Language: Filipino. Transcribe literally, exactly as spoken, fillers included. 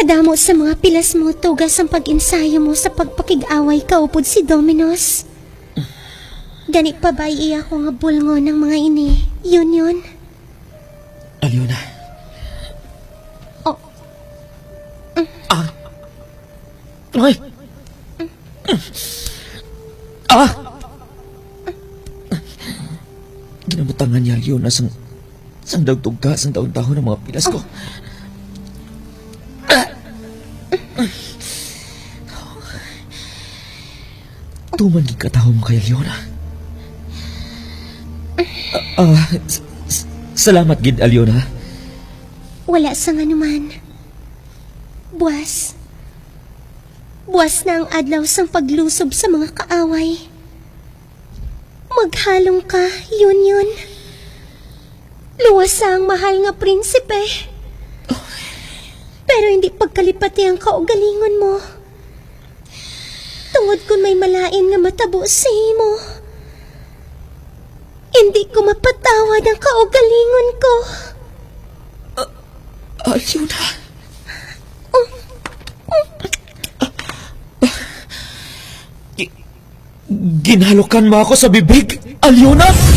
Kadamo sa mga pilas mo tugas ang pag-ensayo mo sa pagpakig-away kaupod si Dominos. Gani pa ba iya ko nga bulngo ng mga ini? Yun yun. Aliona. Oh. Mm. Ah. Ay. Mm. Ah. Ginamutangan niya, Aliona, sang sang dagtugka, sang taon-taon ng mga pilas ko. Ah. Tuman gikataho mo kay Aliona. Ah, uh, salamat gid, Aliona. Wala sa nga naman. Buwas. Buwas na ang adlaw sang paglusob sa mga kaaway. Maghalong ka, yun yun. Luwas ang mahal nga prinsipe. Pero hindi pagkalipati ang kaugalingon mo. Tungod kung may malain nga matabo sa imo. Hindi ko mapatawad ang kaugalingon ko. Uh, Aliona. Uh, uh. G- ginhalokan mo ako sa bibig, Aliona?